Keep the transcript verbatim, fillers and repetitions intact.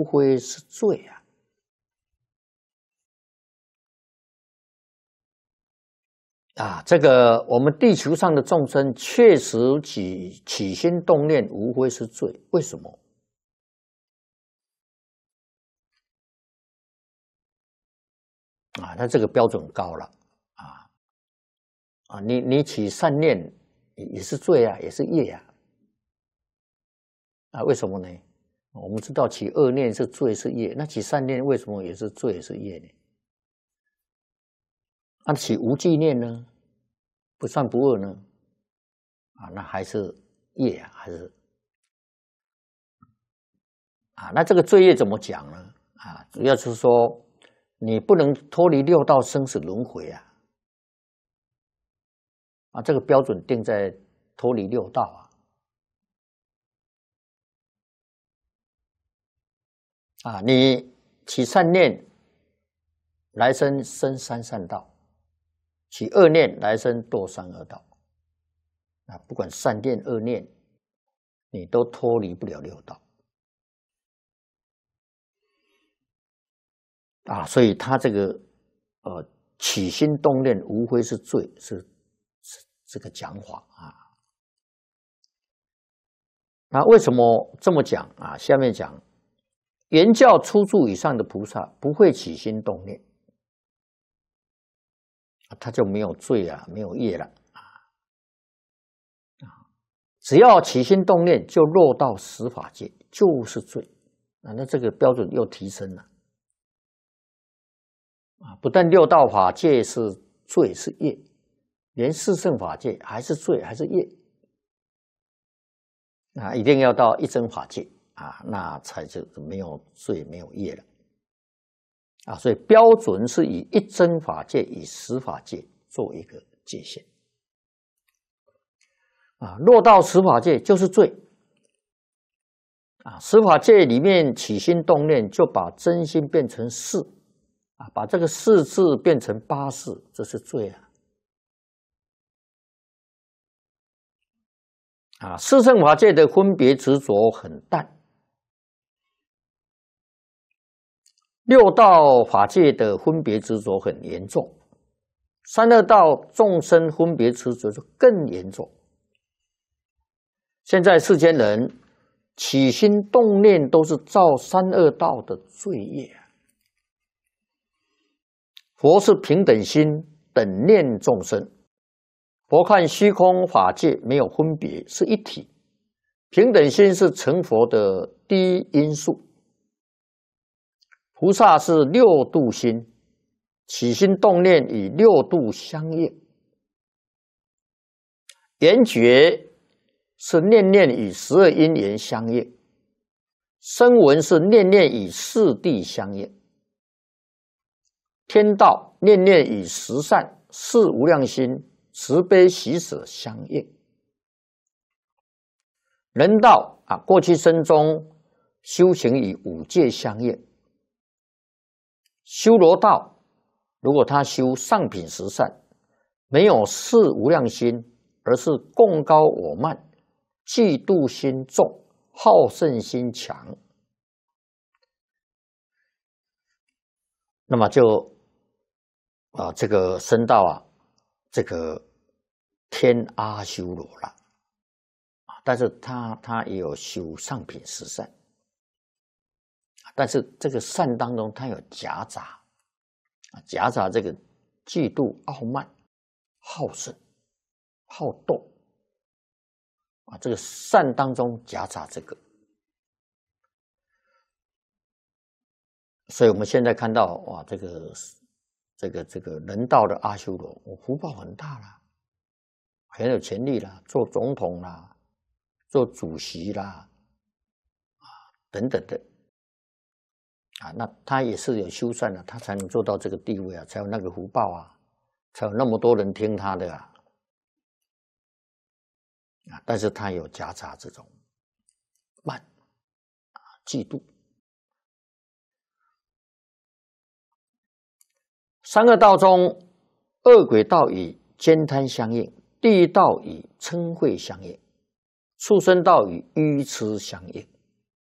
无非是罪啊！啊，这个我们地球上的众生确实起起心动念，无非是罪。为什么？啊，他这个标准高了啊啊！你你起善念也是罪啊，也是业啊！啊，为什么呢？我们知道起恶念是罪是业，那起善念为什么也是罪是业呢？那起无记念呢？不善不恶呢？啊，那还是业啊，还是啊？那这个罪业怎么讲呢？啊，主要是说你不能脱离六道生死轮回啊！啊，这个标准定在脱离六道啊！啊，你起善念，来生生三善道；起恶念，来生堕三恶道。啊，不管善念恶念，你都脱离不了六道。啊，所以他这个呃起心动念，无非是罪，是是这个讲法啊。那为什么这么讲啊？下面讲，原教初住以上的菩萨不会起心动念，他就没有罪啊，没有业了啊。只要起心动念，就落到十法界，就是罪啊。那这个标准又提升了。啊，不但六道法界是罪是业，连四圣法界还是罪还是业，啊，一定要到一真法界啊，那才就没有罪没有业了，啊，所以标准是以一真法界以十法界做一个界限，啊，落到十法界就是罪，啊，十法界里面起心动念就把真心变成事。啊，把这个四字变成八事，这是罪啊！啊，四圣法界的分别执着很淡，六道法界的分别执着很严重，三恶道众生分别执着就更严重。现在世间人起心动念都是造三恶道的罪业。佛是平等心，等念众生。佛看虚空法界没有分别，是一体。平等心是成佛的第一因素。菩萨是六度心，起心动念与六度相应。缘觉是念念与十二因缘相应，声闻是念念与四谛相应。天道念念与十善、四无量心、慈悲喜舍相应。人道啊，过去生中修行与五戒相应。修罗道，如果他修上品十善，没有四无量心，而是贡高我慢、嫉妒心重、好胜心强，那么就啊，这个升到啊，这个天阿修罗了啊，但是他他也有修上品十善，但是这个善当中，它有夹杂啊，夹杂这个嫉妒、傲慢、好胜、好斗啊，这个善当中夹杂这个，所以我们现在看到哇，这个。这个这个人道的阿修罗，我福报很大啦，很有权利啦，做总统啦，做主席啦，啊等等的，啊，那他也是有修善的，他才能做到这个地位啊，才有那个福报啊，才有那么多人听他的啊，啊，但是他有夹杂这种慢啊、嫉妒。三恶道中，恶鬼道与奸贪相应，地狱道与嗔恚相应，畜生道与愚痴相应。